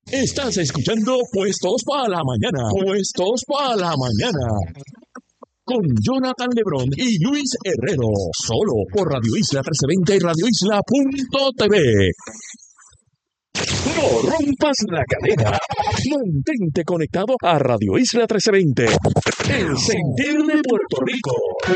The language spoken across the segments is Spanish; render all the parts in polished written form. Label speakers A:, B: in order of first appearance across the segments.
A: Estás escuchando Puestos para la Mañana. Puestos para la Mañana. Con Jonathan Lebrón y Luis Herrero. Solo por Radio Isla 1320 y radioisla.tv. No rompas la cadena. Mantente conectado a Radio Isla 1320. El sentir de Puerto Rico.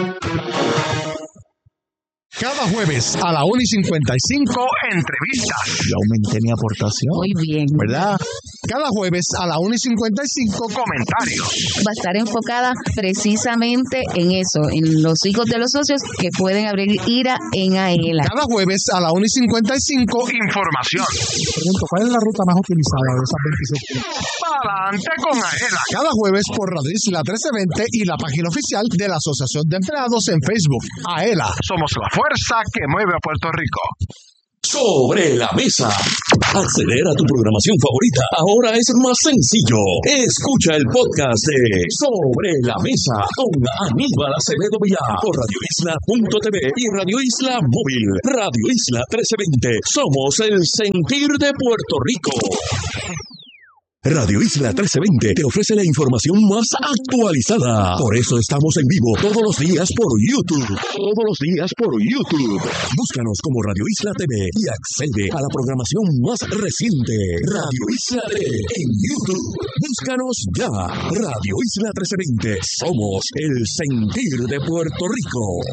B: Cada jueves a la 1:55, entrevistas. Yo aumenté mi aportación.
C: Muy bien.
B: ¿Verdad? Cada jueves a la 1:55, comentarios.
C: Va a estar enfocada precisamente en eso, en los hijos de los socios que pueden abrir IRA en AELA.
B: Cada jueves a la 1:55, información.
D: Pregunto, ¿cuál es la ruta más utilizada de esas 26?
B: Adelante con AELA. Cada jueves por Radio Isla 1320 y la página oficial de la Asociación de Empleados en Facebook. AELA. Somos la fuerza que mueve a Puerto Rico.
A: Sobre la mesa. Acceder a tu programación favorita ahora es más sencillo. Escucha el podcast de Sobre la Mesa con Aníbal Acevedo Vilá por radioisla.tv y Radio Isla Móvil. Radio Isla 1320. Somos el sentir de Puerto Rico. Radio Isla 1320 te ofrece la información más actualizada. Por eso estamos en vivo todos los días por YouTube. Todos los días por YouTube. Búscanos como Radio Isla TV y accede a la programación más reciente. Radio Isla TV en YouTube. Búscanos ya. Radio Isla 1320. Somos el sentir de Puerto Rico.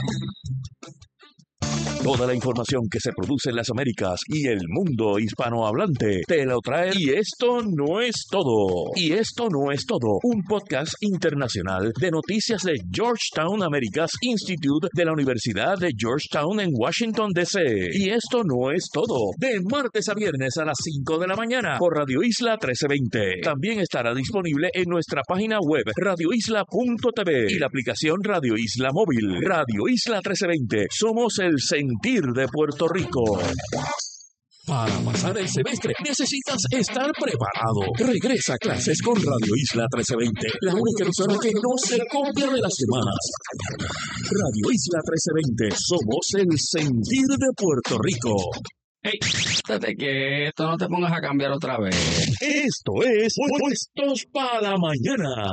A: Toda la información que se produce en las Américas y el mundo hispanohablante te lo trae. Y esto no es todo. Y esto no es todo. Un podcast internacional de noticias de Georgetown Americas Institute de la Universidad de Georgetown en Washington, D.C. Y esto no es todo. De martes a viernes a las 5 de la mañana por Radio Isla 1320. También estará disponible en nuestra página web radioisla.tv y la aplicación Radio Isla Móvil. Radio Isla 1320. Somos el sentir de Puerto Rico. Para pasar el semestre necesitas estar preparado. Regresa a clases con Radio Isla 1320, la única emisora que no se copia de las demás. Radio Isla 1320, somos el sentir de Puerto Rico.
E: Hey, espérate que esto no te pongas a cambiar otra vez.
A: Esto es Puestos para la Mañana.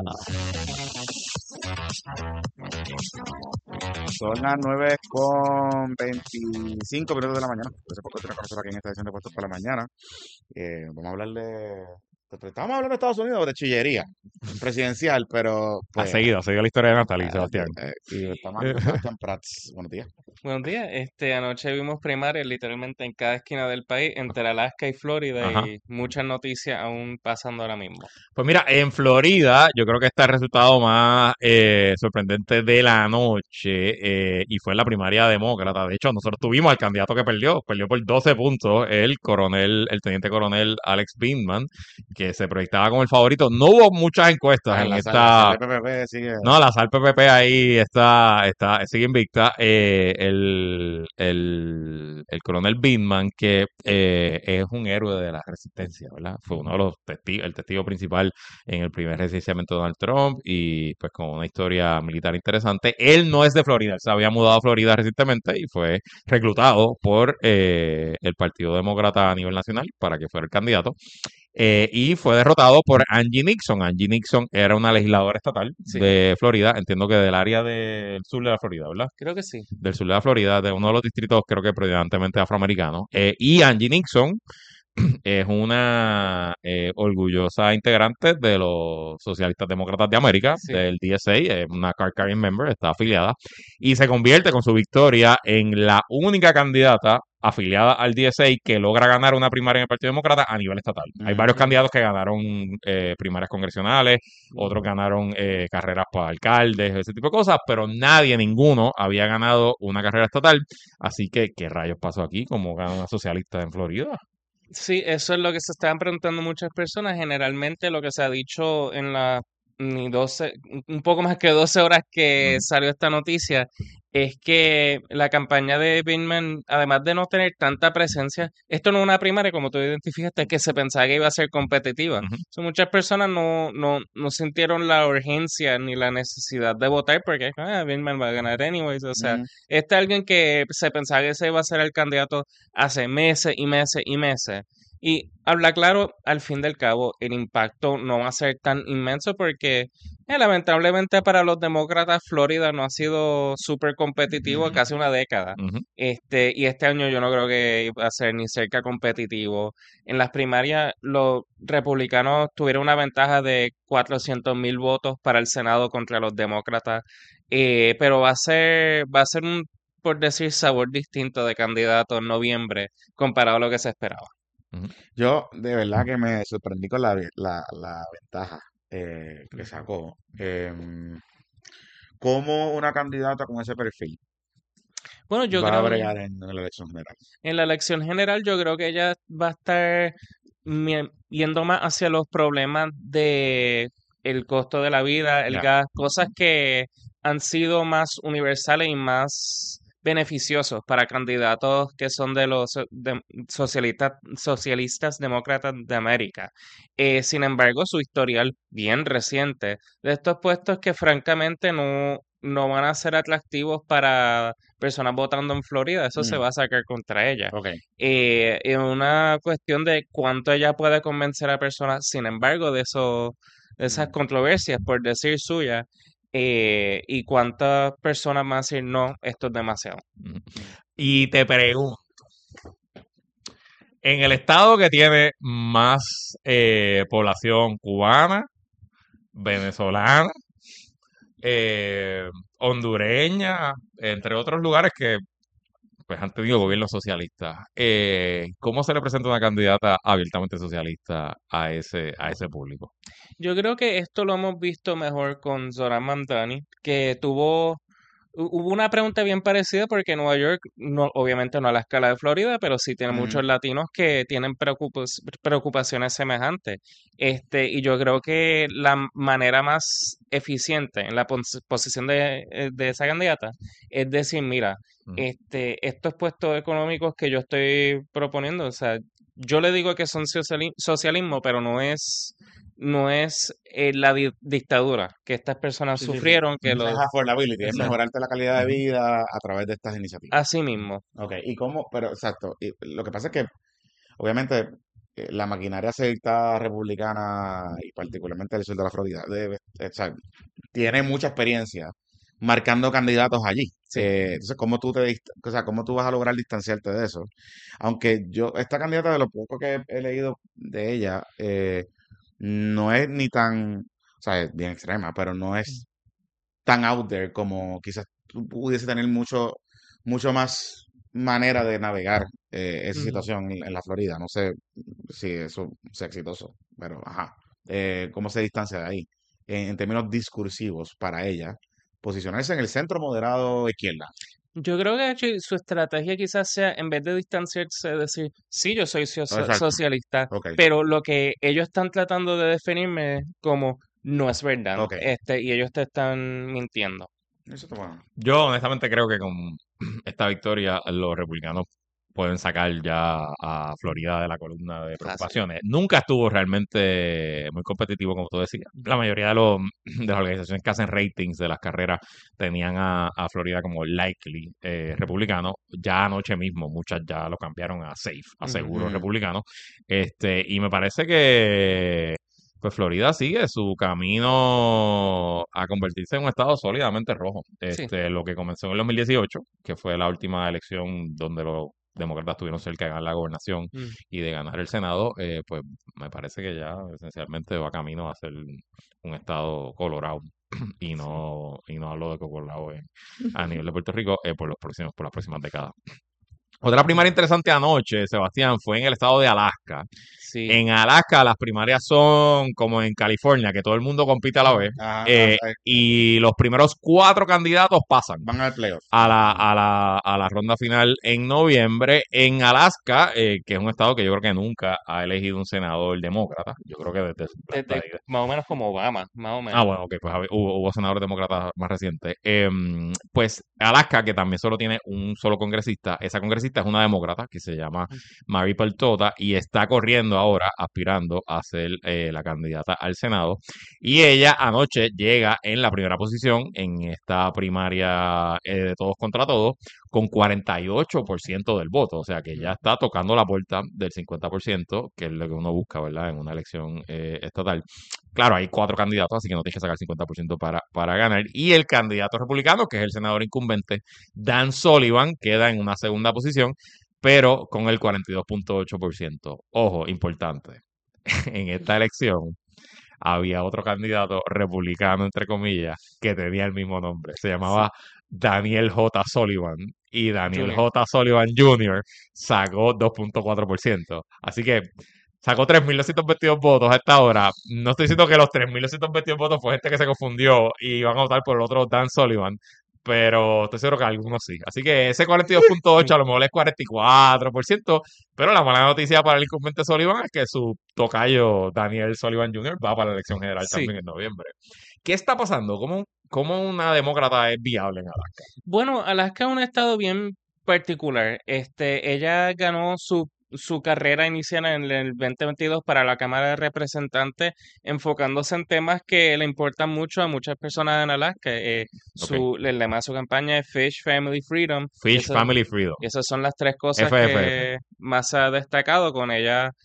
F: Son las 9:25 de la mañana. Hace poco estoy con aquí en esta edición de Puestos para la Mañana. Vamos a hablar de... Estamos hablando de Estados Unidos, de chillería presidencial, pero...
G: Pues, ha seguido la historia de Natalie, Sebastián.
F: Y estamos hablando de Sebastián Prats. Buenos días.
H: Buenos días. Anoche vimos primarias literalmente en cada esquina del país, entre Alaska y Florida,
G: Ajá.
H: y muchas noticias aún pasando ahora mismo.
G: Pues mira, en Florida yo creo que está el resultado más sorprendente de la noche y fue en la primaria demócrata. De hecho, nosotros tuvimos al candidato que perdió por 12 puntos, el teniente coronel Alex Vindman, que se proyectaba como el favorito. No hubo muchas encuestas en esta...
F: El PPP sigue...
G: No, la SAL PPP ahí sigue invicta. El coronel Vindman, que es un héroe de la resistencia, ¿verdad? Fue uno de los testigos, el testigo principal en el primer resistenciamiento de Donald Trump y pues con una historia militar interesante. Él no es de Florida, él se había mudado a Florida recientemente y fue reclutado por el Partido Demócrata a nivel nacional para que fuera el candidato. Y fue derrotado por Angie Nixon. Angie Nixon era una legisladora estatal de Florida, entiendo que del área del sur de la Florida, ¿verdad?
H: Creo que sí.
G: Del sur de la Florida, de uno de los distritos creo que predominantemente afroamericanos. Y Angie Nixon es una orgullosa integrante de los Socialistas Demócratas de América, del DSA, es una card carrying member, está afiliada, y se convierte con su victoria en la única candidata afiliada al DSA que logra ganar una primaria en el Partido Demócrata a nivel estatal. Hay varios candidatos que ganaron primarias congresionales, otros ganaron carreras para alcaldes, ese tipo de cosas, pero ninguno había ganado una carrera estatal, así que ¿qué rayos pasó aquí? ¿Cómo gana una socialista en Florida?
H: Sí, eso es lo que se estaban preguntando muchas personas. Generalmente lo que se ha dicho en un poco más que 12 horas que salió esta noticia, es que la campaña de Vindman, además de no tener tanta presencia, esto no es una primaria, como tú identificaste, es que se pensaba que iba a ser competitiva. Muchas personas no sintieron la urgencia ni la necesidad de votar porque Vindman va a ganar anyways. O sea, este es alguien que se pensaba que se iba a ser el candidato hace meses y meses y meses. Y habla claro, al fin del cabo, el impacto no va a ser tan inmenso porque lamentablemente para los demócratas Florida no ha sido súper competitivo casi una década.
G: Ujú.
H: Y este año yo no creo que va a ser ni cerca competitivo. En las primarias los republicanos tuvieron una ventaja de 400,000 votos para el Senado contra los demócratas, pero va a ser un, por decir, sabor distinto de candidato en noviembre comparado a lo que se esperaba.
G: Ujú.
F: Yo de verdad que me sorprendí con la ventaja que sacó. ¿Cómo una candidata con ese perfil
H: Bueno, yo
F: va a
H: creo
F: bregar en la elección general?
H: en la elección general, yo creo que ella va a estar yendo más hacia los problemas de el costo de la vida, el
F: Ya.
H: gas, cosas que han sido más universales y más beneficiosos para candidatos que son de los socialistas demócratas de América. Sin embargo, su historial bien reciente de estos puestos que francamente no van a ser atractivos para personas votando en Florida, eso se
F: Mm,
H: va a sacar contra ella.
F: ok.
H: Es una cuestión de cuánto ella puede convencer a personas, sin embargo, de esas
F: Mm.
H: controversias, por decir suya, y cuántas personas van a decir, no, esto es demasiado.
G: Ujú. Y te pregunto, en el estado que tiene más población cubana, venezolana, eh, hondureña, entre otros lugares que pues han tenido gobiernos socialistas, ¿cómo se le presenta una candidata abiertamente socialista a ese público?
H: Yo creo que esto lo hemos visto mejor con Zoran Mamdani, que hubo una pregunta bien parecida porque Nueva York, no, obviamente no a la escala de Florida, pero sí tiene
F: Ujú.
H: muchos latinos que tienen preocupaciones semejantes. Y yo creo que la manera más eficiente en la posición de esa candidata es decir, mira,
G: Ujú.
H: estos puestos económicos que yo estoy proponiendo, o sea, yo le digo que son socialismo, pero no es la dictadura que estas personas
F: Sí, sí, sí.
H: sufrieron, que
F: Esa es
H: los...
F: affordability, es
H: Exacto.
F: mejorarte la calidad de
G: Ujú.
F: vida a través de estas iniciativas.
H: Así mismo.
F: Ok, ¿y cómo? Pero exacto, y lo que pasa es que obviamente la maquinaria secta republicana y particularmente el sur de la Florida o sea, tiene mucha experiencia marcando candidatos allí.
H: Sí.
F: Entonces, o sea, ¿cómo tú vas a lograr distanciarte de eso? Aunque esta candidata, de lo poco que he leído de ella, no es ni tan, o sea, es bien extrema, pero no es tan out there como quizás tú pudiese tener mucho más manera de navegar esa
H: Ujú.
F: situación en la Florida. No sé si eso sea exitoso, pero ajá. ¿Cómo se distancia de ahí? En términos discursivos para ella, posicionarse en el centro moderado izquierda.
H: Yo creo que su estrategia quizás sea, en vez de distanciarse, decir, sí, yo soy
F: Exacto.
H: socialista,
F: Ok,
H: pero lo que ellos están tratando de definirme como no es verdad,
F: ok.
H: y ellos te están mintiendo.
F: Eso está bueno.
G: Yo honestamente creo que con esta victoria los republicanos pueden sacar ya a Florida de la columna de
H: Fácil.
G: preocupaciones. Nunca estuvo realmente muy competitivo, como tú decías. La mayoría de las organizaciones que hacen ratings de las carreras tenían a Florida como likely republicano. Ya anoche mismo muchas ya lo cambiaron a safe, a seguro
F: Mm,
G: republicano. Y me parece que pues Florida sigue su camino a convertirse en un estado sólidamente rojo.
H: Sí.
G: Lo que comenzó en el 2018, que fue la última elección donde los demócratas estuvieron cerca de ganar la gobernación
H: Mm.
G: y de ganar el Senado, pues me parece que ya esencialmente va camino a ser un estado colorado. Y no hablo de colorado a nivel de Puerto Rico por las próximas décadas. Otra primaria interesante anoche, Sebastián, fue en el estado de Alaska.
H: Sí.
G: En Alaska las primarias son como en California, que todo el mundo compite a la vez.
F: ajá,
G: Y los primeros 4 candidatos pasan
F: van al playoff.
G: a la ronda final en noviembre. En Alaska, que es un estado que yo creo que nunca ha elegido un senador demócrata. Yo creo que desde su planta
H: Más o menos como Obama, más o
G: Ah,
H: menos.
G: bueno, ok, pues hubo senadores demócratas más recientes. Pues Alaska, que también solo tiene un solo congresista, esa congresista es una demócrata que se llama Mary Peltola y está corriendo siendo ahora aspirando a ser la candidata al Senado. Y ella anoche llega en la primera posición en esta primaria de todos contra todos con 48% del voto. O sea que ya está tocando la puerta del 50%, que es lo que uno busca, ¿verdad? En una elección estatal. Claro, hay 4 candidatos, así que no tienes que sacar 50% para ganar. Y el candidato republicano, que es el senador incumbente, Dan Sullivan, queda en una segunda posición, pero con el 42.8%. Ojo, importante. En esta elección había otro candidato republicano, entre comillas, que tenía el mismo nombre. Se llamaba Daniel J. Sullivan. Y Daniel
H: Junior.
G: J. Sullivan Jr. sacó 2.4%. Así que sacó 3.222 votos a esta hora. No estoy diciendo que los 3.222 votos fue gente que se confundió y van a votar por el otro Dan Sullivan, pero estoy seguro que algunos sí. Así que ese 42.8 a lo mejor es 44%, pero la mala noticia para el incumbente Sullivan es que su tocayo Daniel Sullivan Jr. va para la elección general
H: Sí.
G: también en noviembre. ¿Qué está pasando? ¿Cómo una demócrata es viable en Alaska?
H: Bueno, Alaska es un estado bien particular. Ella ganó su carrera inicial en el 2022 para la Cámara de Representantes, enfocándose en temas que le importan mucho a muchas personas en Alaska. El lema de su campaña es Fish, Family, Freedom.
G: Fish, Family, Freedom.
H: Y esas son las 3 cosas
G: FFF.
H: que más se ha destacado con ella